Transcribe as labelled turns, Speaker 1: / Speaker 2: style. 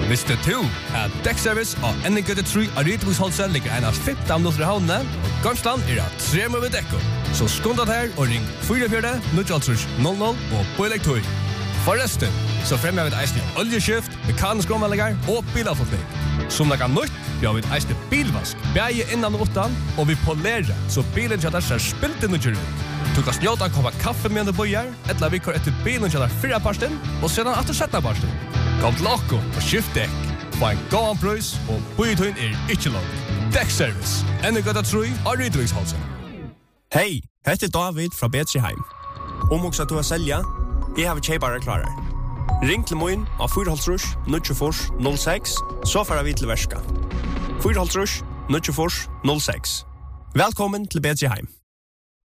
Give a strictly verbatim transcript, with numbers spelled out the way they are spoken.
Speaker 1: Visste du at Dekkservice og Ennegøtte tre av Rydviksholsen ligger en av femten minutter i havnene, og Gamsland er av tre med dekko. Så skundet her og ring fire fire null null null og på elektor. Forresten, så fremmer vi et eisende oljeskift, mekanisk omvalgninger og bilavforskning. Som det kan nytt, vi har vi et eisende bilvask, bæge innan og utan, og vi polerer, så bilen kjøtter ser spilt inn og kjører ut. Du kan snjåta en kopp kaffe med en bøyer, eller vi kjører etter bilen kjøtter fire parsten, og sedan etter sjette parsten. Kom til okko og skift dekk. Få en gåan prøys, og bøyetøyen er ikke langt. Dekkservice, Ennegøtte tre av Rydviksholsen.
Speaker 2: Hei, heter David fra Betriheim. Om også du har selja, jeg har kjeipare klarer. Ring til moin av fire null null null seks, så får vi til verska. fire null null null seks. Velkommen til Betriheim.